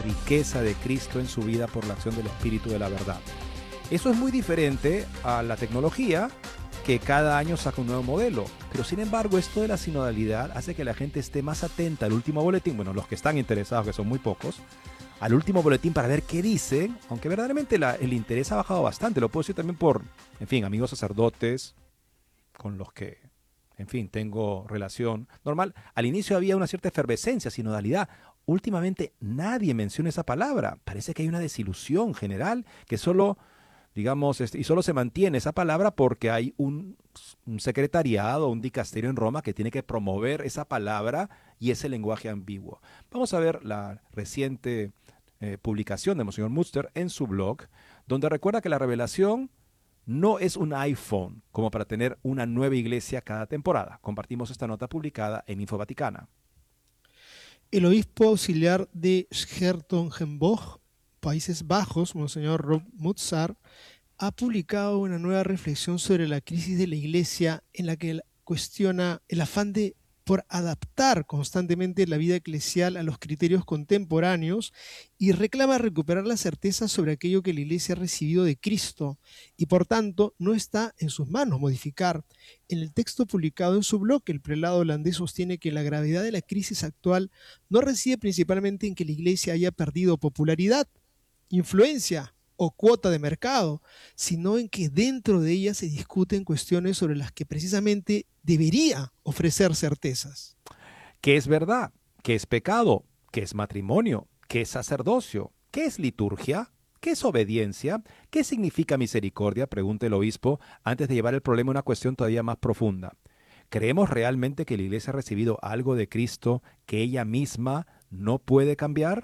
riqueza de Cristo en su vida por la acción del Espíritu de la verdad. Eso es muy diferente a la tecnología, que cada año saca un nuevo modelo. Pero sin embargo, esto de la sinodalidad hace que la gente esté más atenta al último boletín, bueno, los que están interesados, que son muy pocos, al último boletín para ver qué dicen, aunque verdaderamente el interés ha bajado bastante. Lo puedo decir también por, en fin, amigos sacerdotes con los que, en fin, tengo relación normal. Al inicio había una cierta efervescencia, sinodalidad. Últimamente nadie menciona esa palabra. Parece que hay una desilusión general que solo, digamos, y solo se mantiene esa palabra porque hay un secretariado, un dicasterio en Roma que tiene que promover esa palabra y ese lenguaje ambiguo. Vamos a ver la reciente publicación de Monseñor Mutzer en su blog, donde recuerda que la revelación no es un iPhone como para tener una nueva iglesia cada temporada. Compartimos esta nota publicada en Info Vaticana. El obispo auxiliar de 's-Hertogenbosch, Países Bajos, Monseñor Rob Mutzer, ha publicado una nueva reflexión sobre la crisis de la iglesia en la que él cuestiona el afán por adaptar constantemente la vida eclesial a los criterios contemporáneos y reclama recuperar la certeza sobre aquello que la iglesia ha recibido de Cristo y por tanto no está en sus manos modificar. En el texto publicado en su blog, el prelado holandés sostiene que la gravedad de la crisis actual no reside principalmente en que la iglesia haya perdido popularidad, influencia o cuota de mercado, sino en que dentro de ella se discuten cuestiones sobre las que precisamente debería ofrecer certezas. ¿Qué es verdad? ¿Qué es pecado? ¿Qué es matrimonio? ¿Qué es sacerdocio? ¿Qué es liturgia? ¿Qué es obediencia? ¿Qué significa misericordia?, pregunta el obispo antes de llevar el problema a una cuestión todavía más profunda. ¿Creemos realmente que la iglesia ha recibido algo de Cristo que ella misma no puede cambiar?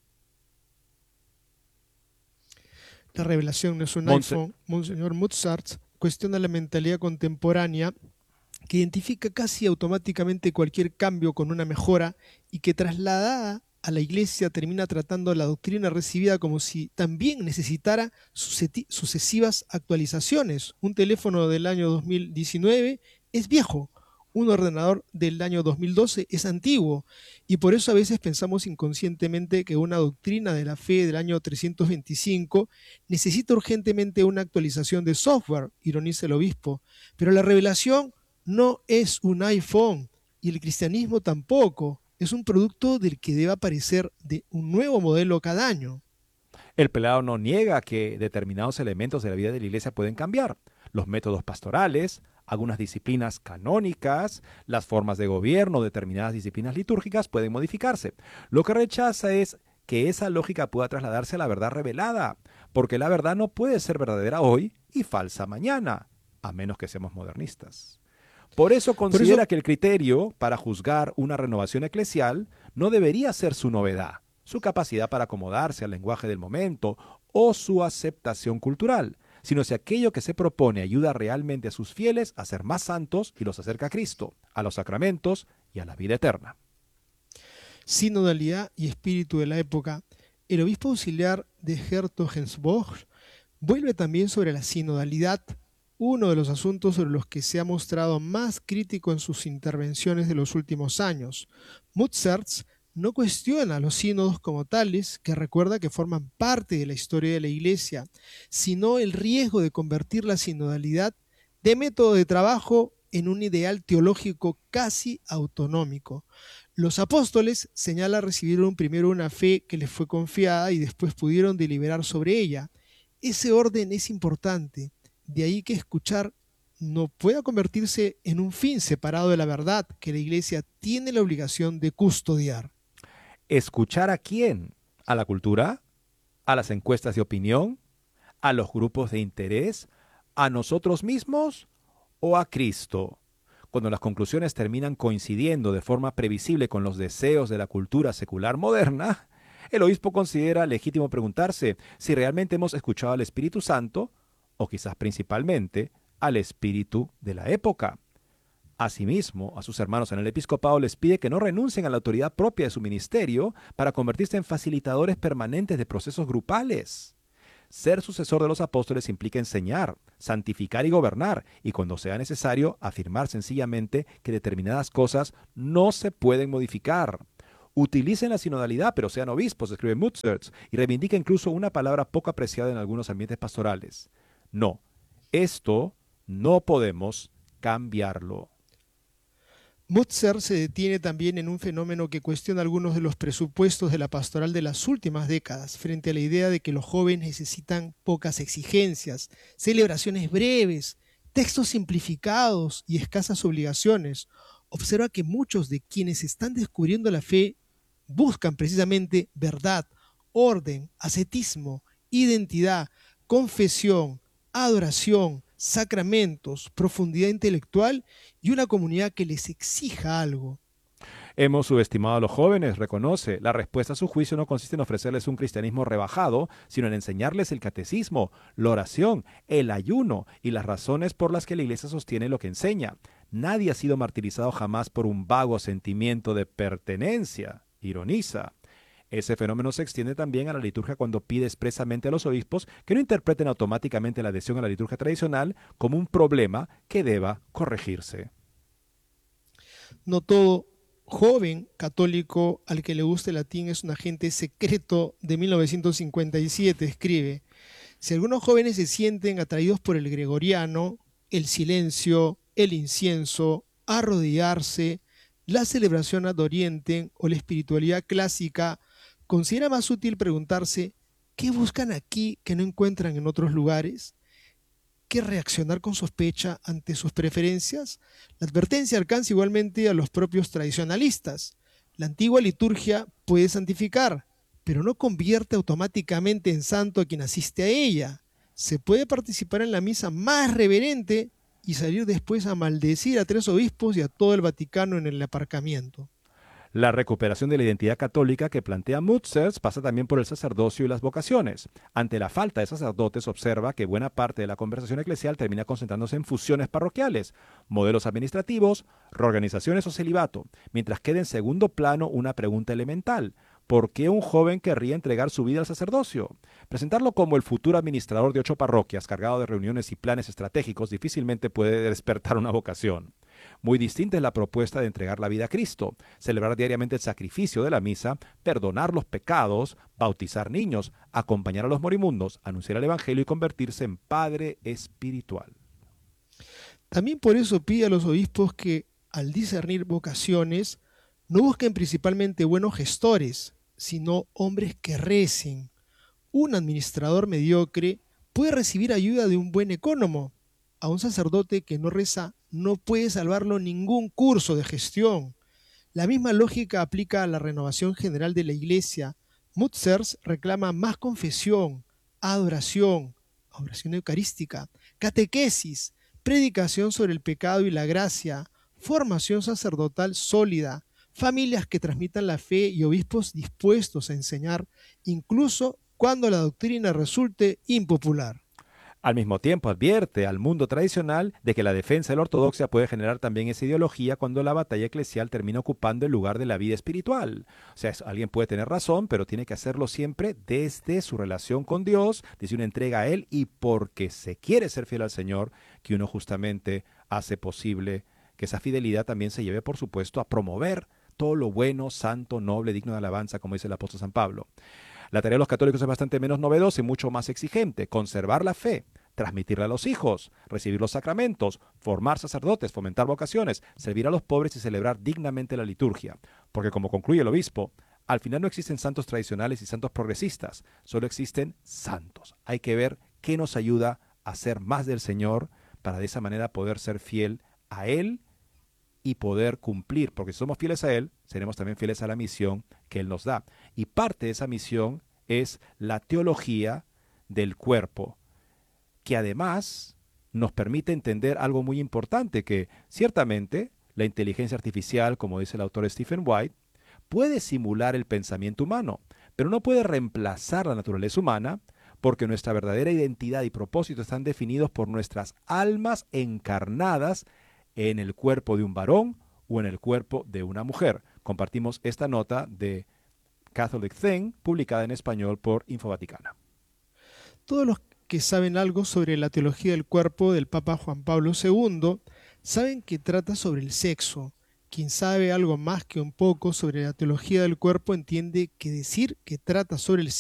La revelación no es un iPhone. Monseñor Mutzer cuestiona la mentalidad contemporánea que identifica casi automáticamente cualquier cambio con una mejora y que trasladada a la iglesia termina tratando la doctrina recibida como si también necesitara sucesivas actualizaciones. Un teléfono del año 2019 es viejo, un ordenador del año 2012 es antiguo y por eso a veces pensamos inconscientemente que una doctrina de la fe del año 325 necesita urgentemente una actualización de software, ironiza el obispo, pero la revelación no es un iPhone y el cristianismo tampoco. Es un producto del que debe aparecer de un nuevo modelo cada año. El prelado no niega que determinados elementos de la vida de la iglesia pueden cambiar. Los métodos pastorales, algunas disciplinas canónicas, las formas de gobierno, determinadas disciplinas litúrgicas pueden modificarse. Lo que rechaza es que esa lógica pueda trasladarse a la verdad revelada, porque la verdad no puede ser verdadera hoy y falsa mañana, a menos que seamos modernistas. Por eso considera que el criterio para juzgar una renovación eclesial no debería ser su novedad, su capacidad para acomodarse al lenguaje del momento o su aceptación cultural, sino si aquello que se propone ayuda realmente a sus fieles a ser más santos y los acerca a Cristo, a los sacramentos y a la vida eterna. Sinodalidad y espíritu de la época. El obispo auxiliar de 's-Hertogenbosch vuelve también sobre la sinodalidad, uno de los asuntos sobre los que se ha mostrado más crítico en sus intervenciones de los últimos años. Mutzer no cuestiona a los sínodos como tales, que recuerda que forman parte de la historia de la Iglesia, sino el riesgo de convertir la sinodalidad de método de trabajo en un ideal teológico casi autonómico. Los apóstoles, señala, recibieron primero una fe que les fue confiada y después pudieron deliberar sobre ella. Ese orden es importante. De ahí que escuchar no pueda convertirse en un fin separado de la verdad que la Iglesia tiene la obligación de custodiar. ¿Escuchar a quién? ¿A la cultura? ¿A las encuestas de opinión? ¿A los grupos de interés? ¿A nosotros mismos? ¿O a Cristo? Cuando las conclusiones terminan coincidiendo de forma previsible con los deseos de la cultura secular moderna, el obispo considera legítimo preguntarse si realmente hemos escuchado al Espíritu Santo o quizás principalmente al espíritu de la época. Asimismo, a sus hermanos en el episcopado les pide que no renuncien a la autoridad propia de su ministerio para convertirse en facilitadores permanentes de procesos grupales. Ser sucesor de los apóstoles implica enseñar, santificar y gobernar, y cuando sea necesario, afirmar sencillamente que determinadas cosas no se pueden modificar. Utilicen la sinodalidad, pero sean obispos, escribe Mutzertz, y reivindica incluso una palabra poco apreciada en algunos ambientes pastorales. No, esto no podemos cambiarlo. Mutzer se detiene también en un fenómeno que cuestiona algunos de los presupuestos de la pastoral de las últimas décadas, frente a la idea de que los jóvenes necesitan pocas exigencias, celebraciones breves, textos simplificados y escasas obligaciones. Observa que muchos de quienes están descubriendo la fe buscan precisamente verdad, orden, ascetismo, identidad, confesión, adoración, sacramentos, profundidad intelectual y una comunidad que les exija algo. Hemos subestimado a los jóvenes, reconoce. La respuesta a su juicio no consiste en ofrecerles un cristianismo rebajado, sino en enseñarles el catecismo, la oración, el ayuno y las razones por las que la Iglesia sostiene lo que enseña. Nadie ha sido martirizado jamás por un vago sentimiento de pertenencia, ironiza. Ese fenómeno se extiende también a la liturgia cuando pide expresamente a los obispos que no interpreten automáticamente la adhesión a la liturgia tradicional como un problema que deba corregirse. No todo joven católico al que le guste el latín es un agente secreto de 1957, escribe. Si algunos jóvenes se sienten atraídos por el gregoriano, el silencio, el incienso, arrodillarse, la celebración ad orientem o la espiritualidad clásica, considera más útil preguntarse ¿qué buscan aquí que no encuentran en otros lugares? ¿Qué reaccionar con sospecha ante sus preferencias? La advertencia alcanza igualmente a los propios tradicionalistas. La antigua liturgia puede santificar, pero no convierte automáticamente en santo a quien asiste a ella. Se puede participar en la misa más reverente y salir después a maldecir a 3 obispos y a todo el Vaticano en el aparcamiento. La recuperación de la identidad católica que plantea Mutzers pasa también por el sacerdocio y las vocaciones. Ante la falta de sacerdotes, observa que buena parte de la conversación eclesial termina concentrándose en fusiones parroquiales, modelos administrativos, reorganizaciones o celibato, mientras queda en segundo plano una pregunta elemental. ¿Por qué un joven querría entregar su vida al sacerdocio? Presentarlo como el futuro administrador de 8 parroquias, cargado de reuniones y planes estratégicos, difícilmente puede despertar una vocación. Muy distinta es la propuesta de entregar la vida a Cristo, celebrar diariamente el sacrificio de la misa, perdonar los pecados, bautizar niños, acompañar a los moribundos, anunciar el evangelio y convertirse en padre espiritual. También por eso pide a los obispos que, al discernir vocaciones, no busquen principalmente buenos gestores, sino hombres que recen. Un administrador mediocre puede recibir ayuda de un buen ecónomo. A un sacerdote que no reza no puede salvarlo ningún curso de gestión. La misma lógica aplica a la renovación general de la Iglesia. Mutzers reclama más confesión, adoración, oración eucarística, catequesis, predicación sobre el pecado y la gracia, formación sacerdotal sólida, familias que transmitan la fe y obispos dispuestos a enseñar, incluso cuando la doctrina resulte impopular. Al mismo tiempo advierte al mundo tradicional de que la defensa de la ortodoxia puede generar también esa ideología cuando la batalla eclesial termina ocupando el lugar de la vida espiritual. O sea, alguien puede tener razón, pero tiene que hacerlo siempre desde su relación con Dios, desde una entrega a Él y porque se quiere ser fiel al Señor, que uno justamente hace posible que esa fidelidad también se lleve, por supuesto, a promover todo lo bueno, santo, noble, digno de alabanza, como dice el apóstol San Pablo. La tarea de los católicos es bastante menos novedosa y mucho más exigente. Conservar la fe, transmitirla a los hijos, recibir los sacramentos, formar sacerdotes, fomentar vocaciones, servir a los pobres y celebrar dignamente la liturgia. Porque como concluye el obispo, al final no existen santos tradicionales y santos progresistas, solo existen santos. Hay que ver qué nos ayuda a ser más del Señor para de esa manera poder ser fiel a Él y poder cumplir, porque si somos fieles a Él, seremos también fieles a la misión que Él nos da. Y parte de esa misión es la teología del cuerpo, que además nos permite entender algo muy importante, que ciertamente la inteligencia artificial, como dice el autor Stephen White, puede simular el pensamiento humano, pero no puede reemplazar la naturaleza humana, porque nuestra verdadera identidad y propósito están definidos por nuestras almas encarnadas en el cuerpo de un varón o en el cuerpo de una mujer. Compartimos esta nota de Catholic Thing, publicada en español por Infovaticana. Todos los que saben algo sobre la teología del cuerpo del Papa Juan Pablo II saben que trata sobre el sexo, quien sabe algo más que un poco sobre la teología del cuerpo entiende que decir que trata sobre el